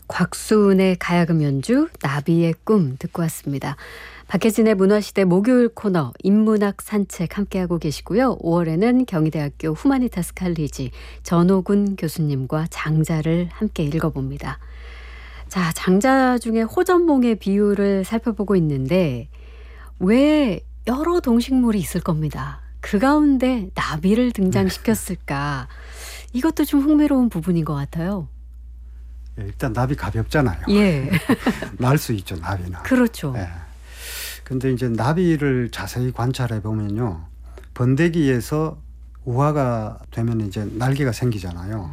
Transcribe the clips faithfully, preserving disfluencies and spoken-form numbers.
곽수은의 가야금 연주 나비의 꿈 듣고 왔습니다. 박혜진의 문화시대 목요일 코너 인문학 산책 함께하고 계시고요. 오월에는 경희대학교 후마니타스 칼리지 전호군 교수님과 장자를 함께 읽어봅니다. 자, 장자 중에 호전몽의 비유를 살펴보고 있는데 왜 여러 동식물이 있을 겁니다. 그 가운데 나비를 등장시켰을까? 이것도 좀 흥미로운 부분인 것 같아요. 예, 일단 나비 가볍잖아요. 예. 날 수 있죠, 나비는. 그렇죠. 예. 근데 이제 나비를 자세히 관찰해 보면요. 번데기에서 우화가 되면 이제 날개가 생기잖아요.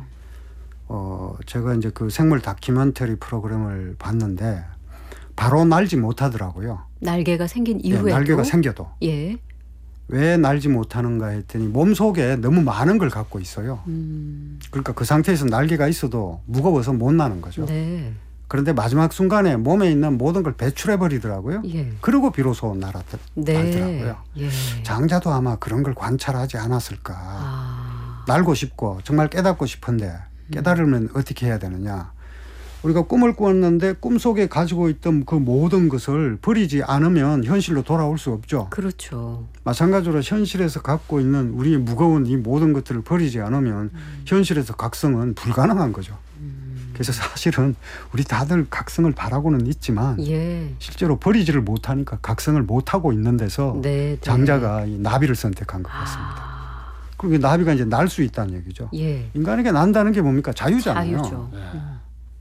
어, 제가 이제 그 생물 다큐멘터리 프로그램을 봤는데 바로 날지 못하더라고요. 날개가 생긴 이후에도? 예, 날개가 생겨도. 예. 왜 날지 못하는가 했더니 몸속에 너무 많은 걸 갖고 있어요. 음. 그러니까 그 상태에서 날개가 있어도 무거워서 못 나는 거죠. 네. 그런데 마지막 순간에 몸에 있는 모든 걸 배출해 버리더라고요. 예. 그리고 비로소 날았더, 네. 날더라고요. 예. 장자도 아마 그런 걸 관찰하지 않았을까. 아. 날고 싶고 정말 깨닫고 싶은데 깨달으면 음. 어떻게 해야 되느냐. 우리가 꿈을 꾸었는데 꿈속에 가지고 있던 그 모든 것을 버리지 않으면 현실로 돌아올 수 없죠. 그렇죠. 마찬가지로 현실에서 갖고 있는 우리의 무거운 이 모든 것들을 버리지 않으면 음. 현실에서 각성은 불가능한 거죠. 음. 그래서 사실은 우리 다들 각성을 바라고는 있지만 예. 실제로 버리지를 못하니까 각성을 못하고 있는 데서 네, 장자가 네. 이 나비를 선택한 것 같습니다. 아. 그리고 나비가 이제 날 수 있다는 얘기죠. 예. 인간에게 난다는 게 뭡니까? 자유잖아요. 자유죠. 네. 음.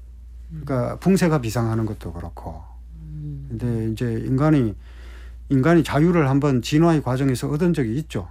그러니까 붕새가 비상하는 것도 그렇고. 근데 이제 인간이 인간이 자유를 한번 진화의 과정에서 얻은 적이 있죠.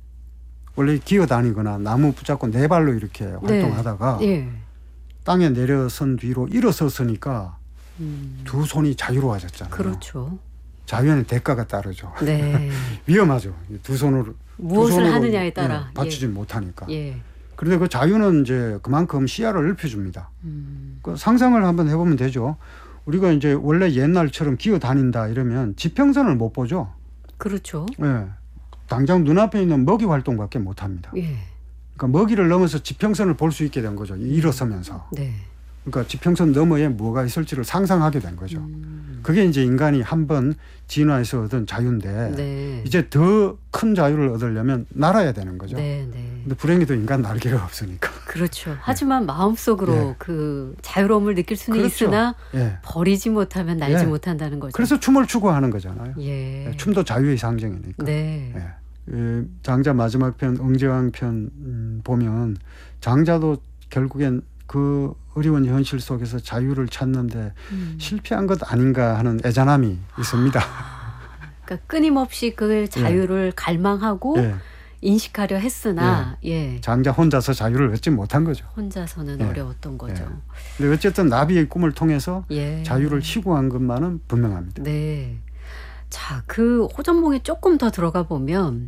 원래 기어다니거나 나무 붙잡고 네 발로 이렇게 활동하다가 네. 네. 땅에 내려선 뒤로 일어섰으니까 음. 두 손이 자유로워졌잖아요. 그렇죠. 자유에는 대가가 따르죠. 네. 위험하죠. 두 손으로 무엇을 두 손으로, 하느냐에 따라 네, 받치지 예. 못하니까. 예. 그런데 그 자유는 이제 그만큼 시야를 넓혀줍니다. 음. 그 상상을 한번 해보면 되죠. 우리가 이제 원래 옛날처럼 기어 다닌다 이러면 지평선을 못 보죠. 그렇죠. 예. 당장 눈앞에 있는 먹이 활동밖에 못 합니다. 예. 그러니까 먹이를 넘어서 지평선을 볼 수 있게 된 거죠. 일어서면서. 네. 그러니까 지평선 너머에 뭐가 있을지를 상상하게 된 거죠. 음. 그게 이제 인간이 한번 진화해서 얻은 자유인데 네. 이제 더 큰 자유를 얻으려면 날아야 되는 거죠. 네, 네. 근데 불행히도 인간 날개가 없으니까. 그렇죠. 네. 하지만 마음속으로 네. 그 자유로움을 느낄 수는 그렇죠. 있으나 네. 버리지 못하면 날지 네. 못한다는 거죠. 그래서 춤을 추구하는 거잖아요. 예. 네. 춤도 자유의 상징이니까. 네. 네. 그 장자 마지막 편 응제왕 편 음, 보면 장자도 결국엔 그 어려운 현실 속에서 자유를 찾는데 음. 실패한 것 아닌가 하는 애잔함이 있습니다. 아, 그러니까 끊임없이 그 자유를 예. 갈망하고 예. 인식하려 했으나 예. 예. 장자 혼자서 자유를 얻지 못한 거죠. 혼자서는 예. 어려웠던 거죠. 예. 근데 어쨌든 나비의 꿈을 통해서 예. 자유를 희구한 것만은 분명합니다. 네. 자, 그 호전몽에 조금 더 들어가 보면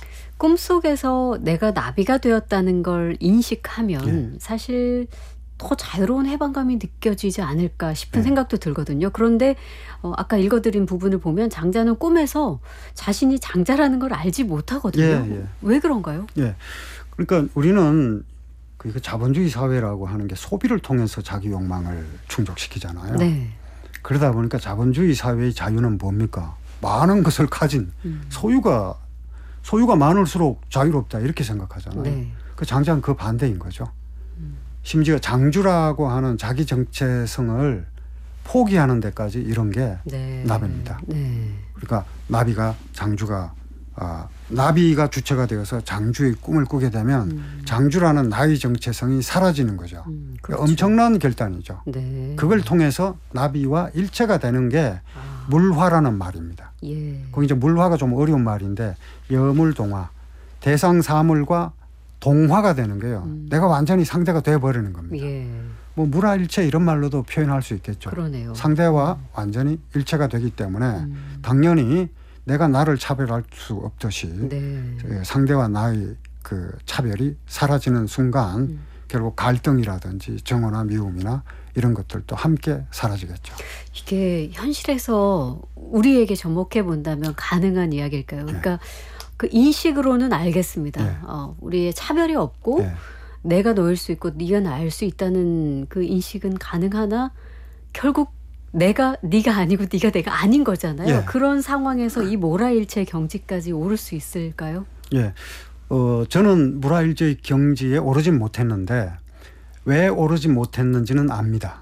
꿈속에서 내가 나비가 되었다는 걸 인식하면 예. 사실 더 자유로운 해방감이 느껴지지 않을까 싶은 예. 생각도 들거든요. 그런데 어, 아까 읽어드린 부분을 보면 장자는 꿈에서 자신이 장자라는 걸 알지 못하거든요. 예, 예. 왜 그런가요? 예. 그러니까 우리는 그 자본주의 사회라고 하는 게 소비를 통해서 자기 욕망을 충족시키잖아요. 네. 그러다 보니까 자본주의 사회의 자유는 뭡니까? 많은 것을 가진 음. 소유가 소유가 많을수록 자유롭다 이렇게 생각하잖아요. 네. 그 장자는 그 반대인 거죠. 음. 심지어 장주라고 하는 자기 정체성을 포기하는 데까지 이런 게 네. 나비입니다. 네. 그러니까 나비가 장주가 아, 나비가 주체가 되어서 장주의 꿈을 꾸게 되면 음. 장주라는 나의 정체성이 사라지는 거죠. 음, 그렇죠. 엄청난 결단이죠. 네. 그걸 통해서 나비와 일체가 되는 게 아. 물화라는 말입니다. 예. 거기 이제 물화가 좀 어려운 말인데 여물동화, 대상 사물과 동화가 되는 거예요. 음. 내가 완전히 상대가 돼버리는 겁니다. 예. 뭐 물화일체 이런 말로도 표현할 수 있겠죠. 그러네요. 상대와 음. 완전히 일체가 되기 때문에 음. 당연히 내가 나를 차별할 수 없듯이 네. 상대와 나의 그 차별이 사라지는 순간 음. 결국 갈등이라든지 정오나 미움이나 이런 것들도 함께 사라지겠죠. 이게 현실에서 우리에게 접목해 본다면 가능한 이야기일까요? 그러니까 네. 그 인식으로는 알겠습니다. 네. 어, 우리의 차별이 없고 네. 내가 너일 수 있고 네가 나일 수 있다는 그 인식은 가능하나 결국 내가 네가 아니고 네가 내가 아닌 거잖아요. 예. 그런 상황에서 이 모라일체 경지까지 오를 수 있을까요? 예, 어, 저는 무라일제의 경지에 오르진 못했는데 왜 오르지 못했는지는 압니다.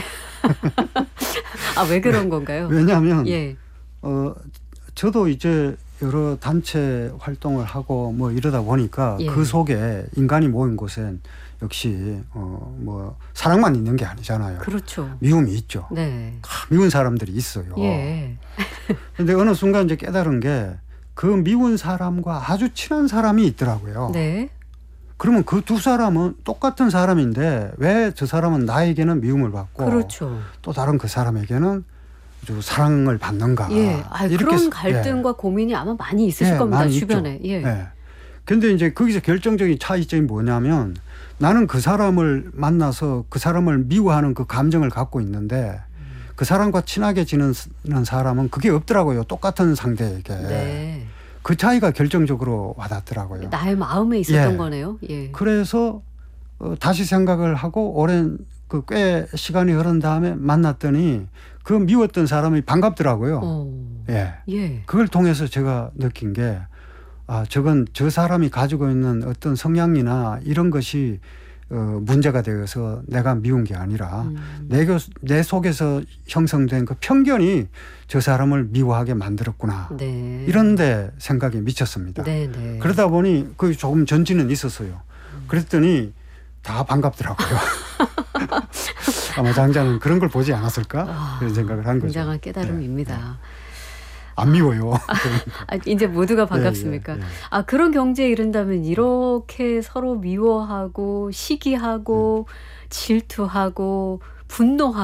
아, 왜 그런 건가요? 왜냐하면 예. 어, 저도 이제 여러 단체 활동을 하고 뭐 이러다 보니까 예. 그 속에 인간이 모인 곳엔 역시 어, 뭐 사랑만 있는 게 아니잖아요. 그렇죠. 미움이 있죠. 네. 다 미운 사람들이 있어요. 예. 근데 어느 순간 이제 깨달은 게 그 미운 사람과 아주 친한 사람이 있더라고요. 네. 그러면 그 두 사람은 똑같은 사람인데 왜 저 사람은 나에게는 미움을 받고 그렇죠. 또 다른 그 사람에게는 아주 사랑을 받는가. 예. 아, 그런 갈등과 예. 고민이 아마 많이 있으실 예, 겁니다. 많이 주변에. 있죠. 예. 예. 근데 이제 거기서 결정적인 차이점이 뭐냐면 나는 그 사람을 만나서 그 사람을 미워하는 그 감정을 갖고 있는데 그 사람과 친하게 지내는 사람은 그게 없더라고요. 똑같은 상대에게. 네. 그 차이가 결정적으로 와닿더라고요. 나의 마음에 있었던 예. 거네요. 예. 그래서 어, 다시 생각을 하고 오랜 그 꽤 시간이 흐른 다음에 만났더니 그 미웠던 사람이 반갑더라고요. 어. 예. 예. 그걸 통해서 제가 느낀 게 아, 저건 저 사람이 가지고 있는 어떤 성향이나 이런 것이 어, 문제가 되어서 내가 미운 게 아니라 음. 내, 교, 내 속에서 형성된 그 편견이 저 사람을 미워하게 만들었구나. 네. 이런데 생각이 미쳤습니다. 네, 네. 그러다 보니 그 조금 전진은 있었어요. 그랬더니 다 반갑더라고요. 아마 장자는 그런 걸 보지 않았을까? 아, 그런 생각을 한 거죠. 굉장한 깨달음입니다. 네, 네. 안 미워요. 아, 이제 모두가 반갑습니까? 예, 예, 예. 아, 그런 경지에 이른다면 이렇게 서로 미워하고 시기하고 음. 질투하고 분노하고